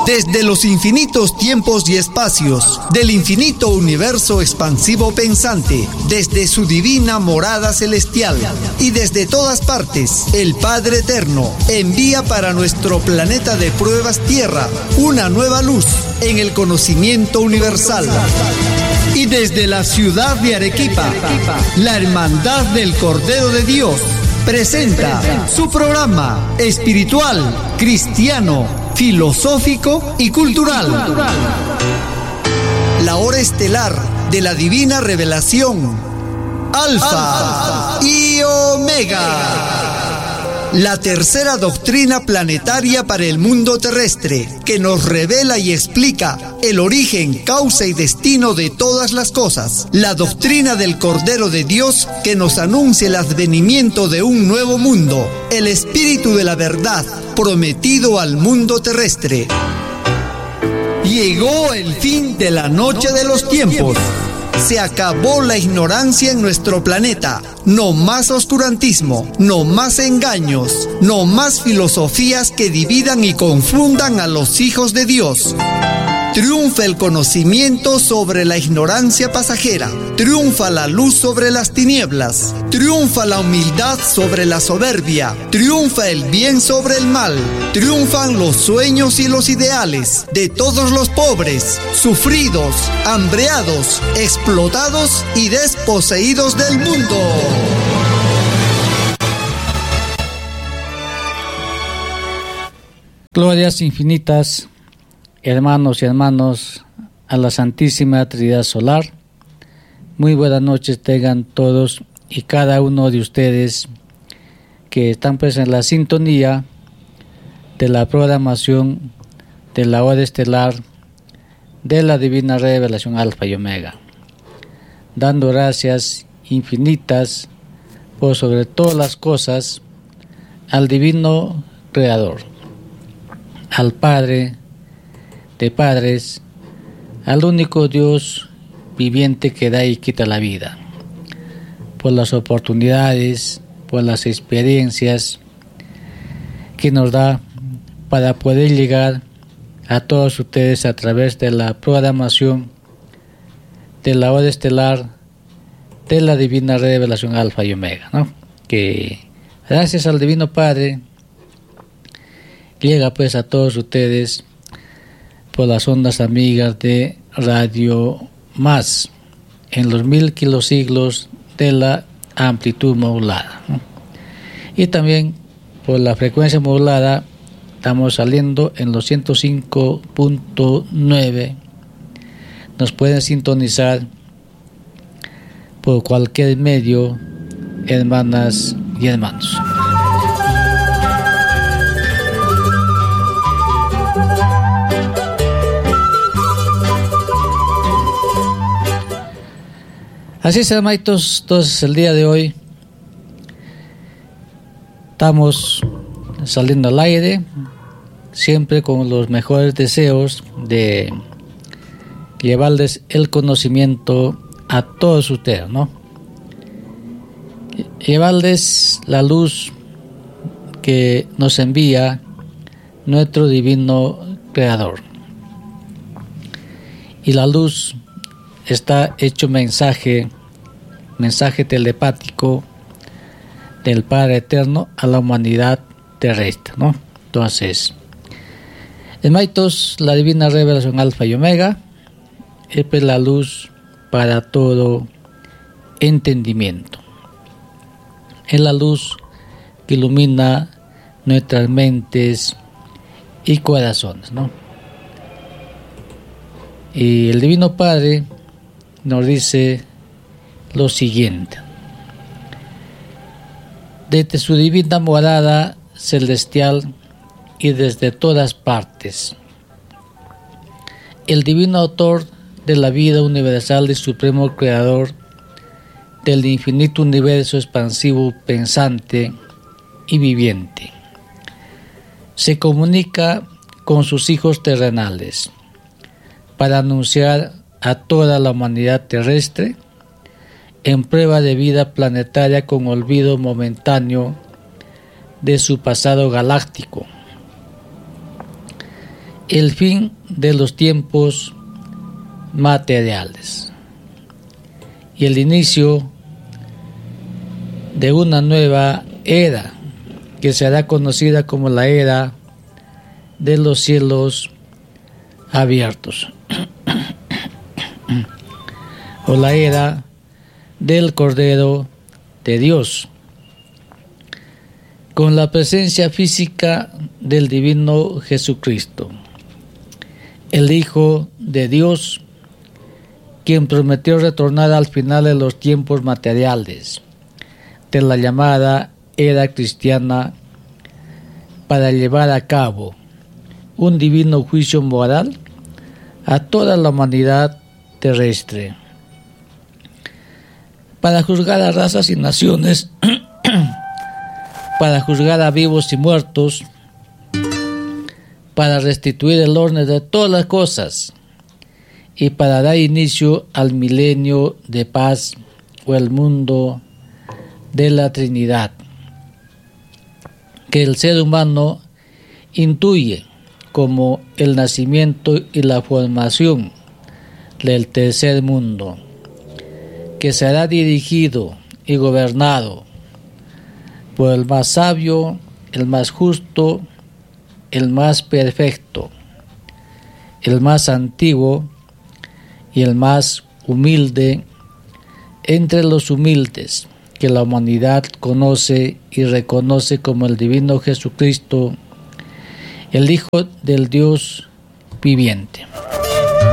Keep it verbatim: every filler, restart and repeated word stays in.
Desde los infinitos tiempos y espacios del infinito universo expansivo pensante, desde su divina morada celestial y desde todas partes, el Padre Eterno envía para nuestro planeta de pruebas Tierra una nueva luz en el conocimiento universal. Y desde la ciudad de Arequipa, la Hermandad del Cordero de Dios presenta su programa espiritual, cristiano, filosófico y cultural. La hora estelar de la divina revelación, Alfa y Omega. La tercera doctrina planetaria para el mundo terrestre, que nos revela y explica el origen, causa y destino de todas las cosas. La doctrina del Cordero de Dios, que nos anuncia el advenimiento de un nuevo mundo, el espíritu de la verdad prometido al mundo terrestre. Llegó el fin de la noche de los tiempos. Se acabó la ignorancia en nuestro planeta. No más oscurantismo, no más engaños, no más filosofías que dividan y confundan a los hijos de Dios. Triunfa el conocimiento sobre la ignorancia pasajera. Triunfa la luz sobre las tinieblas. Triunfa la humildad sobre la soberbia. Triunfa el bien sobre el mal. Triunfan los sueños y los ideales de todos los pobres, sufridos, hambreados, explotados y desposeídos del mundo. Glorias infinitas, hermanos y hermanos, a la Santísima Trinidad Solar. Muy buenas noches tengan todos y cada uno de ustedes que están pues en la sintonía de la programación de la hora estelar de la Divina Revelación Alfa y Omega, dando gracias infinitas por sobre todas las cosas al Divino Creador, al Padre de padres, al único Dios viviente que da y quita la vida, por las oportunidades, por las experiencias que nos da para poder llegar a todos ustedes a través de la programación de la hora estelar de la Divina Revelación Alfa y Omega, ¿no? Que gracias al Divino Padre llega pues a todos ustedes por las ondas amigas de Radio Más, en los mil kilosiglos de la amplitud modulada, ¿no? Y también por la frecuencia modulada estamos saliendo en los ciento cinco punto nueve. Nos pueden sintonizar por cualquier medio, hermanas y hermanos. Así es, hermanitos, entonces el día de hoy estamos saliendo al aire, siempre con los mejores deseos de llevarles el conocimiento a todos ustedes, ¿no? Llevarles la luz que nos envía nuestro divino Creador. Y la luz está hecho mensaje, mensaje telepático del Padre Eterno a la humanidad terrestre, ¿no? Entonces, hermanitos, la Divina Revelación Alfa y Omega es pues la luz para todo entendimiento. Es la luz que ilumina nuestras mentes y corazones, ¿no? Y el Divino Padre nos dice lo siguiente: desde su divina morada celestial y desde todas partes, el divino autor de la vida universal y supremo creador del infinito universo expansivo, pensante y viviente, se comunica con sus hijos terrenales para anunciar a toda la humanidad terrestre en prueba de vida planetaria con olvido momentáneo de su pasado galáctico el fin de los tiempos materiales y el inicio de una nueva era que será conocida como la era de los cielos abiertos o la era del Cordero de Dios, con la presencia física del divino Jesucristo, el Hijo de Dios, quien prometió retornar al final de los tiempos materiales de la llamada era cristiana para llevar a cabo un divino juicio moral a toda la humanidad terrestre, para juzgar a razas y naciones, para juzgar a vivos y muertos, para restituir el orden de todas las cosas y para dar inicio al milenio de paz o el mundo de la Trinidad, que el ser humano intuye como el nacimiento y la formación del tercer mundo, que será dirigido y gobernado por el más sabio, el más justo, el más perfecto, el más antiguo y el más humilde entre los humildes que la humanidad conoce y reconoce como el divino Jesucristo, el Hijo del Dios viviente.